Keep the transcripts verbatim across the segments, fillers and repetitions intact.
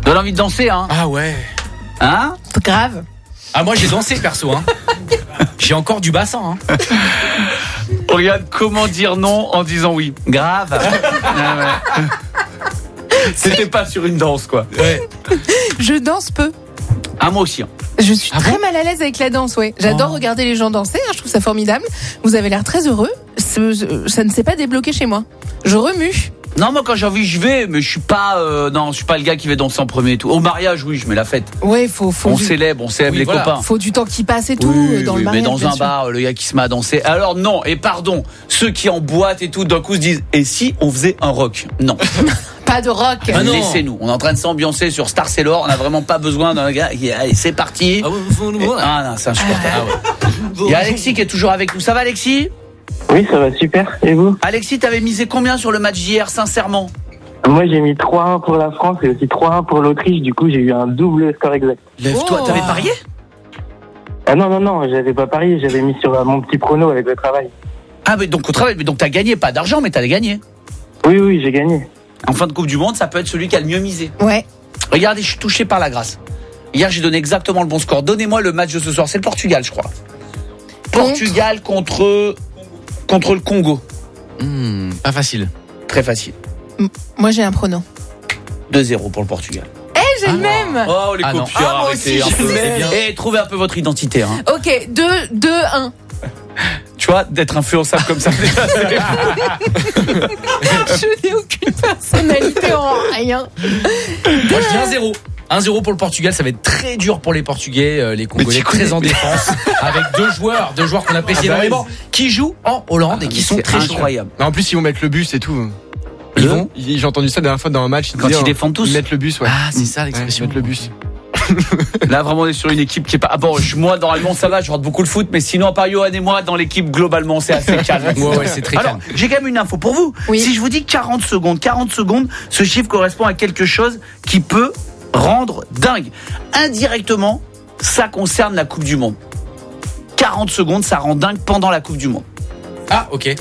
donne envie de danser, hein. Ah ouais. Hein? Grave. Ah moi j'ai dansé perso, hein. J'ai encore du bassin, hein. Regarde, comment dire non en disant oui. Grave. Ah ouais. C'était pas sur une danse, quoi. Ouais. Je danse peu. Ah, moi aussi. Hein. Je suis Ah très bon mal à l'aise avec la danse, ouais. J'adore Oh. regarder les gens danser, hein, je trouve ça formidable. Vous avez l'air très heureux. Ce- Ça ne s'est pas débloqué chez moi. Je remue. Non, moi quand j'ai envie, je vais, mais je suis pas, euh, non, je suis pas le gars qui va danser en premier et tout. Au mariage, oui, je mets la fête. Ouais, faut, faut, On du, célèbre, on célèbre Oui, les voilà. copains. faut du temps qui passe et tout Oui, dans oui, le mariage. mais dans bien un sûr. bar, le gars qui se met à danser. Alors non, et pardon, ceux qui en boîte et tout, d'un coup se disent, et si on faisait un rock? Non. Pas de rock. Ah non. Laissez-nous. On est en train de s'ambiancer sur Star Sailor. On n'a vraiment pas besoin d'un gars. Allez, c'est parti. Ah ouais, Et- Ah non, c'est insupportable. Ah ouais. Il y a Alexis qui est toujours avec nous. Ça va, Alexis? Oui, ça va super. Et vous? Alexis, t'avais misé combien sur le match d'hier, sincèrement? Moi, j'ai mis trois un pour la France et aussi trois un pour l'Autriche. Du coup, j'ai eu un double score exact. Lève-toi, Oh. t'avais parié? Ah non, non, non, j'avais pas parié. J'avais mis sur euh, mon petit prono avec le travail. Ah, mais donc au travail, mais donc t'as gagné, pas d'argent, mais t'as gagné. Oui, oui, j'ai gagné. En fin de Coupe du Monde, ça peut être celui qui a le mieux misé. Ouais. Regardez, je suis touché par la grâce. Hier, j'ai donné exactement le bon score. Donnez-moi le match de ce soir. C'est le Portugal, je crois. Portugal contre contre le Congo. Mmh, pas facile. Très facile. M- Moi, j'ai un prono. deux zéro pour le Portugal. Eh, j'ai le même. Oh, les Ah non. copieurs, Ah, moi arrêtez aussi, un je peu. sais bien. Et trouvez un peu votre identité. Hein. Ok, deux, deux, un. Tu vois, d'être influençable comme ça. Je n'ai aucune personnalité en rien. Moi je dis un zéro. un zéro pour le Portugal, ça va être très dur pour les Portugais, euh, les Congolais tu très connais- en défense, avec deux joueurs, deux joueurs qu'on apprécie Ah bah énormément, qui jouent en Hollande et qui sont C'est très chauds. incroyable. Non, en plus, ils vont mettre le bus et tout. Ils Le- vont. Ils- J'ai entendu ça la dernière fois dans un match. Quand disaient, ils euh, défendent tous. Ils mettent le bus, ouais. Ah, c'est ça Ouais, l'expression. ils mettent le bus. Là, vraiment, on est sur une équipe qui est pas. Ah bon, je- moi, normalement, ça va, je regarde beaucoup le foot, mais sinon, à part Johan et moi, dans l'équipe, globalement, c'est assez calme. Ouais, ouais, c'est très Alors, calme. j'ai quand même une info pour vous. Oui. Si je vous dis quarante secondes, quarante secondes, ce chiffre correspond à quelque chose qui peut rendre dingue. Indirectement, ça concerne la Coupe du Monde. quarante secondes, ça rend dingue pendant la Coupe du Monde. Ah, ok.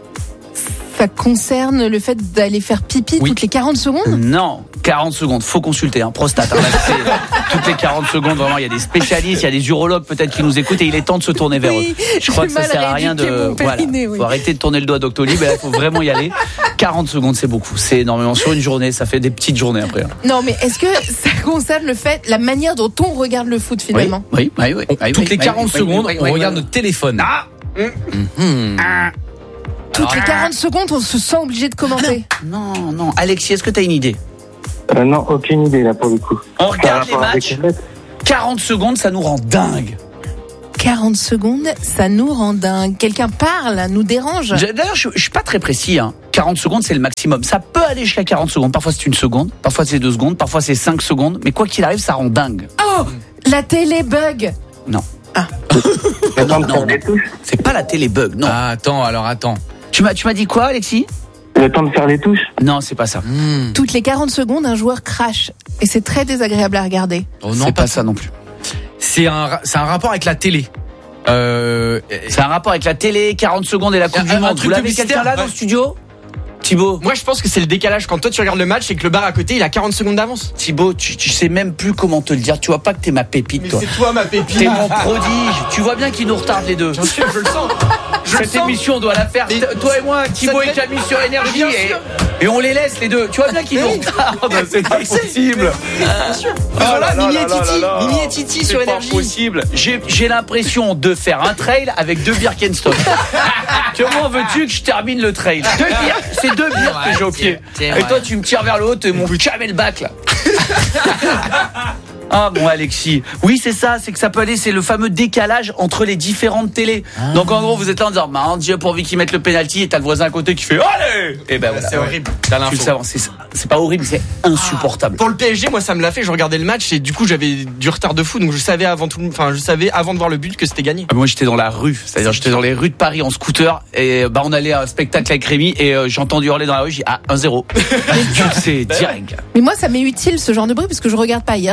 Ça concerne le fait d'aller faire pipi Oui. toutes les quarante secondes. Non, quarante secondes, faut consulter, hein, prostate. Hein, là, c'est- toutes les quarante secondes, vraiment, il y a des spécialistes, il y a des urologues peut-être qui nous écoutent et il est temps de se tourner vers Oui, eux. Je crois j'ai que ça mal sert à rien de. rééduqué mon Voilà, périnée, oui. faut arrêter de tourner le doigt à Doctolib, il faut vraiment y aller. quarante secondes, c'est beaucoup, c'est énormément. Sur une journée, ça fait des petites journées après. hein. Non, mais est-ce que ça concerne le fait, la manière dont on regarde le foot finalement? Oui, oui, oui. oui, On- oui, toutes oui, les oui, quarante oui, secondes, oui, oui, on oui, regarde oui. notre téléphone. Ah Mhm. Toutes les quarante secondes, on se sent obligé de commenter. Non, non. Alexis, est-ce que tu as une idée? Euh, non, aucune idée là pour le coup. On Par regarde les rapport avec matchs, les fêtes. quarante secondes, ça nous rend dingue. quarante secondes, ça nous rend dingue. Quelqu'un parle, nous dérange. Je- D'ailleurs, je, je suis pas très précis. Hein. quarante secondes, c'est le maximum. Ça peut aller jusqu'à quarante secondes. Parfois, c'est une seconde. Parfois, c'est deux secondes. Parfois, c'est cinq secondes. Mais quoi qu'il arrive, ça rend dingue. Oh, la télé bug. Non. Le temps de non, faire non. les touches. C'est pas la télé bug. Non. Ah, attends, alors attends. Tu m'as, tu m'as dit quoi, Alexis? Le temps de faire les touches. Non, c'est pas ça. Hmm. Toutes les quarante secondes, un joueur crache. Et c'est très désagréable à regarder. Oh non, c'est pas pas ça non plus. C'est un, ra- c'est un rapport avec la télé. Euh, C'est un rapport avec la télé, quarante secondes et la Coupe Un- du un Monde. truc Vous l'avez publicitaire, quelqu'un là ouais. dans le studio? Thibaut, Moi, je pense que c'est le décalage. Quand toi, tu regardes le match et que le bar à côté, il a quarante secondes d'avance. Thibaut, tu, tu sais même plus comment te le dire. Tu vois pas que t'es ma pépite, toi. toi, ma pépite. T'es mon prodige. Tu vois bien qu'il nous retarde les deux. Bien sûr, je le sens. Je le Cette sens. émission, on doit la faire. Mais- T- Toi et moi, Thibaut Ça et te- Camille sur Énergie. Bien Et, sûr. et on les laisse, les deux. Tu vois bien qu'ils nous retardent. C'est pas possible. Bien sûr. Oh là Voilà, là Mimi là et là Titi. là. Mimi et Titi sur C'est pas Énergie. possible. J'ai, j'ai l'impression de faire un trail avec deux Birkenstock. Comment veux-tu que je termine le trail? Deux bières, c'est deux bières que j'ai au pied. c'est Et vrai. toi, tu me tires vers le haut, t'es mon camelback là. Ah bon, Alexis, oui c'est ça, c'est que ça peut aller, c'est le fameux décalage entre les différentes télés. Donc en gros vous êtes là en disant bah Dieu pourvu qu'ils mettent le penalty et t'as le voisin à côté qui fait allez. Et ben voilà, C'est ouais. horrible. Tu T'as le l'info. sais, c'est, c'est pas horrible, c'est insupportable. Pour le P S G, moi, ça me l'a fait. Je regardais le match et du coup, j'avais du retard de fou. Donc, je savais avant tout, enfin, je savais avant de voir le but que c'était gagné. Ah, moi j'étais dans la rue, c'est-à-dire j'étais dans les rues de Paris en scooter et bah on allait à un spectacle avec Rémi et euh, j'ai entendu hurler dans la rue, j'ai dit ah un zéro. Tu le sais direct. Mais moi, ça m'est utile ce genre de bruit parce que je regarde pas. Hier, j'ai pas mis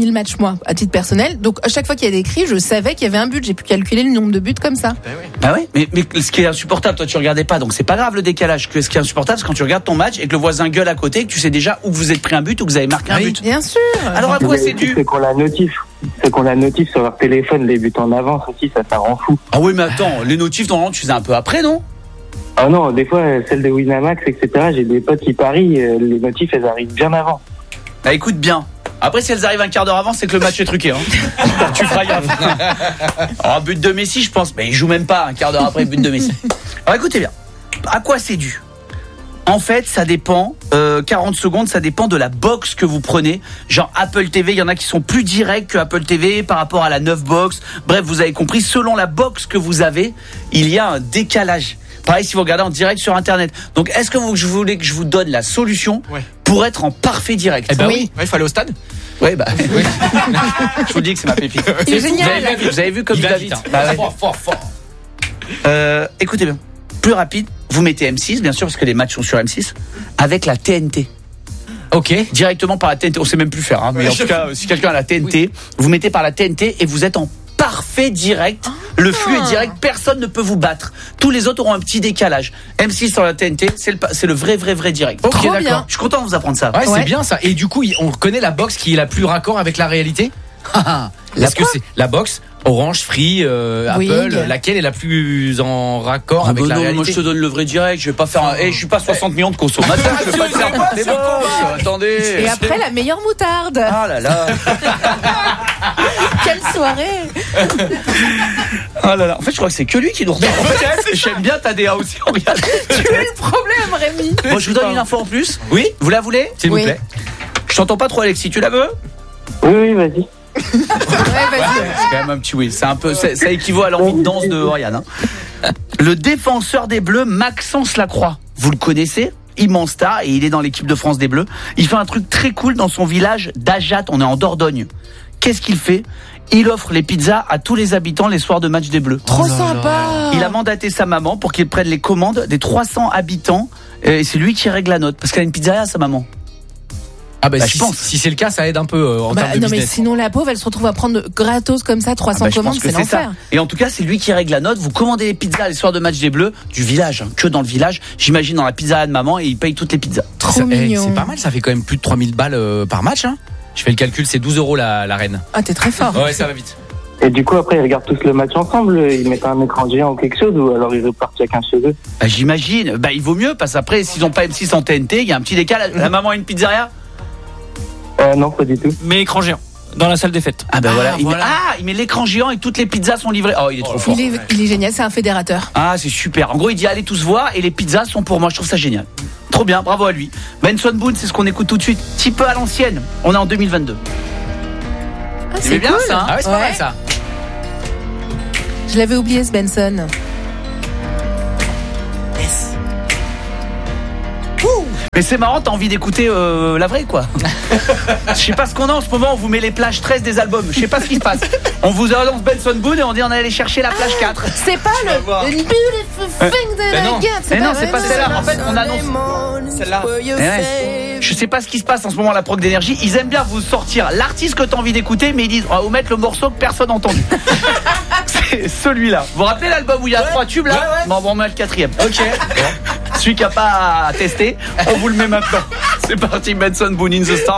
mille matchs moi, à titre personnel. Donc à chaque fois qu'il y a des cris, je savais qu'il y avait un but. J'ai pu calculer le nombre de buts comme ça. Bah ouais, mais, mais ce qui est insupportable, toi tu regardais pas, donc c'est pas grave le décalage. Ce qui est insupportable, c'est quand tu regardes ton match et que le voisin gueule à côté, que tu sais déjà où vous êtes pris un but ou que vous avez marqué un Oui. but. Bien sûr. Alors à quoi Mais c'est dû? C'est qu'on la notif. C'est qu'on la notif sur leur téléphone, les buts en avance aussi, ça, ça rend fou. Ah oui, mais attends, les notifs normalement tu faisais un peu après, non? Ah non, des fois, celle de Winamax, et cetera, j'ai des potes qui parient, euh, les notifs, elles arrivent bien avant. Bah écoute bien. Après, si elles arrivent un quart d'heure avant, c'est que le match est truqué. Hein. Tu feras gaffe. Alors, but de Messi, je pense. Mais il joue même pas un quart d'heure après le but de Messi. Alors écoutez bien. À quoi c'est dû? En fait, ça dépend. Euh, quarante secondes, ça dépend de la box que vous prenez. Genre Apple T V, il y en a qui sont plus directs que Apple T V par rapport à la neuf box. Bref, vous avez compris. Selon la box que vous avez, il y a un décalage. Pareil si vous regardez en direct sur Internet. Donc, est-ce que vous je voulez que je vous donne la solution Ouais. pour être en parfait direct? Eh ben Oui. oui. Ouais, il faut aller au stade. Ouais, bah. Je vous dis que c'est ma pépite. Il est Vous génial. avez vu, vous avez vu comme Il il va va vite. vite. Hein. Bah ouais. Fort, fort, fort. Euh, écoutez bien. Plus rapide, vous mettez M six, bien sûr, parce que les matchs sont sur M six, avec la T N T. Ok. Directement par la T N T. On sait même plus faire, hein, mais en tout cas, si quelqu'un a la T N T, vous mettez par la T N T et vous êtes en parfait direct. Le flux est direct, personne ne peut vous battre. Tous les autres auront un petit décalage. M six sur la T N T, c'est le, pa- c'est le vrai, vrai, vrai direct. Ok, Trop d'accord. bien. Je suis content de vous apprendre ça. Ouais, Ouais. c'est bien ça. Et du coup, il- on connaît la box qui est la plus raccord avec la réalité. Est-ce que c'est la box Orange, Free, euh, Wing. Apple, laquelle est la plus en raccord Ah avec bah la non, réalité? moi je te donne le vrai direct, je vais pas faire un... Eh, je suis pas soixante millions de consommateurs, je vais pas te faire des box, attendez. Et après la meilleure moutarde. Ah là là. Quelle soirée. Ah là là. En fait, je crois que c'est que lui qui nous regarde. J'aime bien ta D A aussi, on regarde. Tu es le problème, Rémi. Bon, je vous donne une info en plus. Oui, Vous la voulez? s'il Oui. vous plaît. Je t'entends pas trop, Alexis, tu la veux? Oui, oui, vas-y. Ouais, vas-y. C'est quand même un petit oui. C'est un peu, c'est- ça équivaut à l'envie de danse de Oriane. Hein. Le défenseur des Bleus, Maxence Lacroix. Vous le connaissez? Immense star et il est dans l'équipe de France des Bleus. Il fait un truc très cool dans son village d'Ajat. On est en Dordogne. Qu'est-ce qu'il fait? Il offre les pizzas à tous les habitants les soirs de match des Bleus. Trop sympa. Il a mandaté sa maman pour qu'il prenne les commandes des trois cents habitants et c'est lui qui règle la note parce qu'elle a une pizzeria sa maman. Ah bah, Bah, si, je pense. si c'est le cas, ça aide un peu euh, en Bah, termes de non mais business. sinon la pauvre elle se retrouve à prendre gratos comme ça trois cents Ah bah, je commandes, pense que c'est c'est ça. l'enfer. Et en tout cas, c'est lui qui règle la note. Vous commandez les pizzas les soirs de match des Bleus du village, hein, que dans le village. J'imagine dans la pizzeria de maman et il paye toutes les pizzas. Trop Ça- eh, mignon. c'est pas mal, ça fait quand même plus de trois mille balles euh, par match. Hein. Je fais le calcul, c'est douze euros la, la reine. Ah t'es très fort. Ouais, ça va vite. Et du coup, après, ils regardent tous le match ensemble, ils mettent un écran géant ou quelque chose, ou alors ils repartent chacun chez eux. Bah, j'imagine. Bah, il vaut mieux parce qu'après, s'ils ont pas M six en T N T, il y a un petit décalage. La maman a une pizzeria. Euh, non, pas du tout. Mais écran géant, dans la salle des fêtes. Ah bah Ah, voilà. Il met, voilà. ah, il met l'écran géant et toutes les pizzas sont livrées. Oh, il est trop fort. Il est, il est génial, c'est un fédérateur. Ah, c'est super. En gros, il dit allez tous voir et les pizzas sont pour moi. Je trouve ça génial. Trop bien, bravo à lui. Benson Boone, c'est ce qu'on écoute tout de suite. Petit peu à l'ancienne. On est en deux mille vingt-deux. Ah, C'est c'est bien cool. ça, hein Ah ouais, c'est pas Ouais. mal ça. Je l'avais oublié ce Benson. Mais c'est marrant, t'as envie d'écouter euh, la vraie quoi. Je sais pas ce qu'on a en ce moment, on vous met les plages treize des albums. Je sais pas ce qui se passe. On vous annonce Benson Boone et on dit on est allé chercher la plage quatre. C'est pas le Une beautiful thing that Ben non. I get. Mais non, c'est pas celle-là. En fait, on annonce. Celle-là. Eh ouais. Je sais pas ce qui se passe en ce moment à la proc d'énergie. Ils aiment bien vous sortir l'artiste que t'as envie d'écouter, mais ils disent on va vous mettre le morceau que personne n'a entendu. C'est celui-là. Vous vous rappelez l'album où il y a trois tubes là? ouais, ouais. Bon, on va en mettre le quatrième. Ok. Celui qui a pas à tester, on vous le met maintenant. C'est parti, Benson Boone in the Star.